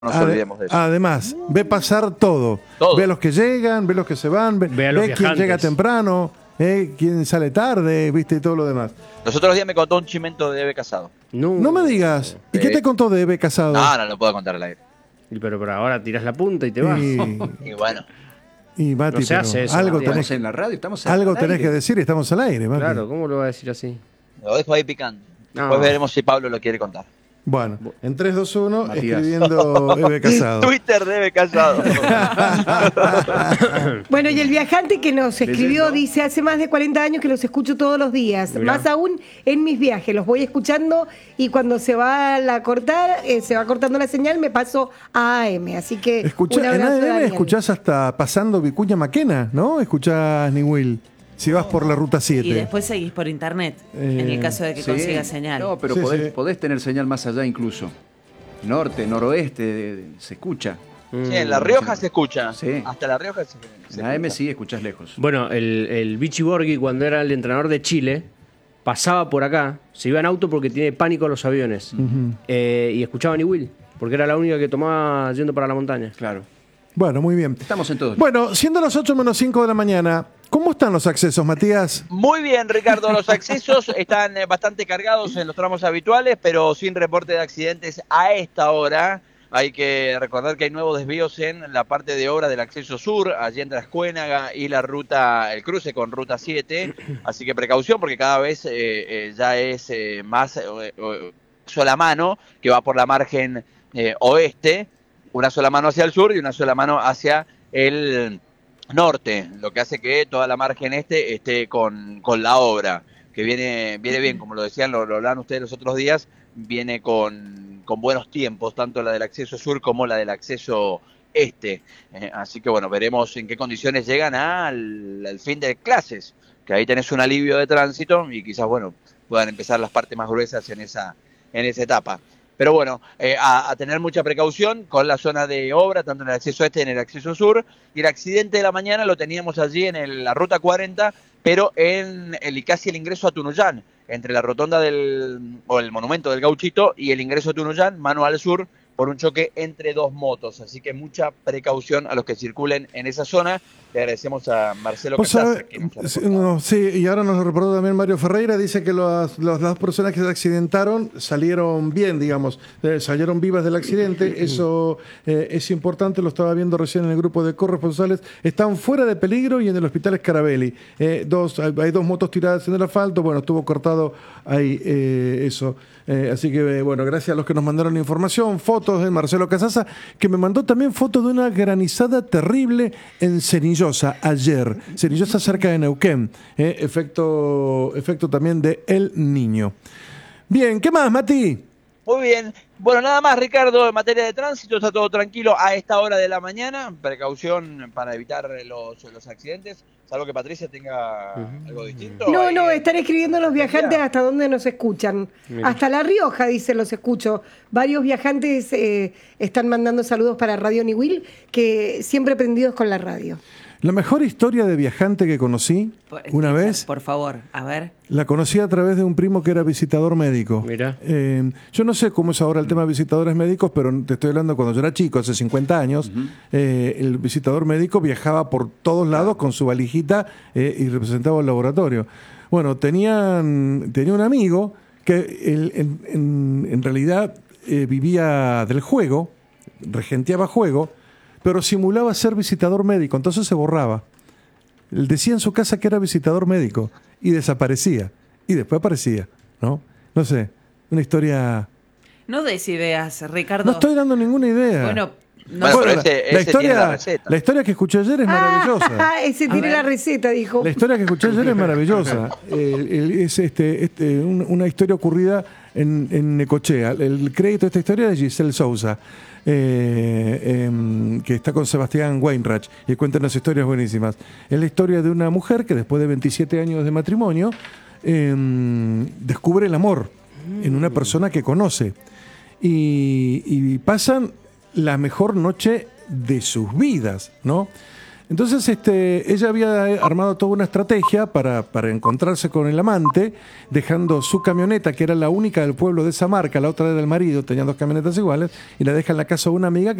nos olvidemos de eso. Además, ve pasar todo. Todo. Ve a los que llegan, ve los que se van, ve Ve a los quién viajantes. llega temprano, quién sale tarde, viste, y todo lo demás. Los otros días me contó un chimento de Eve Casado. No me digas. ¿Y qué te contó de Eve Casado? No lo puedo contar al aire. Pero ahora tirás la punta y te vas. Y bueno, Y Mati, No se pero hace eso, algo Mati. tenés, Estamos en la radio, estamos algo al tenés aire. que decir y estamos al aire, Mati. Claro, ¿cómo lo va a decir así? lo dejo ahí picando. No. Después veremos si Pablo lo quiere contar. Bueno, en 3, 2, 1, Matías. escribiendo Eve Casado. Twitter de Eve Casado. Bueno, y el viajante que nos escribió Leyendo. dice, hace más de 40 años que los escucho todos los días, Mirá. más aún en mis viajes, los voy escuchando y cuando se va a cortar, se va cortando la señal, me paso a AM, así que un En abrazo, ADM Daniel. escuchás hasta pasando Vicuña Maquena, ¿no? Escuchás Ni Will, si vas por la ruta 7. Y después seguís por internet, en el caso de que Sí. consigas señal. No, pero Sí, podés, sí. podés tener señal más allá incluso. Norte, noroeste, se escucha. Sí, en La Rioja se escucha. Sí. Hasta La Rioja se En AM escucha. sí, escuchás lejos. Bueno, el Vichy Borghi, cuando era el entrenador de Chile, pasaba por acá, se iba en auto porque tiene pánico a los aviones. Y escuchaba Ni Will, porque era la única que tomaba yendo para la montaña. Claro. Bueno, muy bien. Estamos en todo. Bueno, siendo las 8 menos 5 de la mañana, ¿cómo están los accesos, Matías? Muy bien, Ricardo. Los accesos están bastante cargados en los tramos habituales, pero sin reporte de accidentes a esta hora. Hay que recordar que hay nuevos desvíos en la parte de obra del acceso sur, allí entre Ascuénaga y la ruta, el cruce con ruta 7. Así que precaución porque cada vez ya es más sola mano que va por la margen oeste, una sola mano hacia el sur y una sola mano hacia el norte, lo que hace que toda la margen este esté con la obra, que viene bien, como lo decían, lo hablaban ustedes los otros días, viene con buenos tiempos, tanto la del acceso sur como la del acceso este. Así que bueno, veremos en qué condiciones llegan al fin de clases, que ahí tenés un alivio de tránsito y quizás, bueno, puedan empezar las partes más gruesas en esa etapa. Pero bueno, a tener mucha precaución con la zona de obra, tanto en el acceso este y en el acceso sur. Y el accidente de la mañana lo teníamos allí en la ruta 40, pero en casi el ingreso a Tunuyán, entre la rotonda o el monumento del Gauchito y el ingreso a Tunuyán, mano al sur, por un choque entre dos motos. Así que mucha precaución a los que circulen en esa zona. Le agradecemos a Marcelo Vos Casaza, sabés- que nos lo sí, reportó. sí, y ahora nos lo reportó también Mario Ferreira, dice que las dos personas que se accidentaron salieron bien, digamos, salieron vivas del accidente, eso es importante, lo estaba viendo recién en el grupo de corresponsales, están fuera de peligro y en el hospital Scarabelli. Hay dos motos tiradas en el asfalto, bueno, estuvo cortado ahí eso. Así que, bueno, gracias a los que nos mandaron información, fotos de Marcelo Casaza, que me mandó también fotos de una granizada terrible en Cenillosa ayer. Cenillosa cerca de Neuquén. Efecto también de El Niño. Bien, ¿qué más, Mati? Muy bien. Bueno, nada más, Ricardo, en materia de tránsito está todo tranquilo a esta hora de la mañana. Precaución para evitar los accidentes, salvo que Patricia tenga algo distinto. No, Ahí, están escribiendo los viajantes Mira. hasta dónde nos escuchan. Mira. Hasta La Rioja, dicen, los escucho. Varios viajantes están mandando saludos para Radio Niwil, que siempre prendidos con la radio. La mejor historia de viajante que conocí una vez, Por favor, a ver. la conocí a través de un primo que era visitador médico. Mirá. Yo no sé cómo es ahora el tema de visitadores médicos, pero te estoy hablando cuando yo era chico, hace 50 años, el visitador médico viajaba por todos lados con su valijita y representaba el laboratorio. Bueno, tenía un amigo que en realidad vivía del juego, regenteaba juego, pero simulaba ser visitador médico, entonces se borraba. Él decía en su casa que era visitador médico y desaparecía. Y después aparecía, ¿no? No sé, una historia... No des ideas, Ricardo. No estoy dando ninguna idea. Bueno, no Bueno, Bueno, pero ese tiene la receta. la historia que escuché ayer es maravillosa. Ah, ese tiene ver. la receta, dijo. La historia que escuché ayer es maravillosa. Es una historia ocurrida en Necochea. El crédito de esta historia es de Giselle Sousa, que está con Sebastián Weinreich y cuenta unas historias buenísimas. Es la historia de una mujer que después de 27 años de matrimonio descubre el amor en una persona que conoce y pasan la mejor noche de sus vidas, ¿no? Entonces ella había armado toda una estrategia para encontrarse con el amante, dejando su camioneta, que era la única del pueblo de esa marca, la otra era del marido, tenían 2 camionetas iguales, y la deja en la casa de una amiga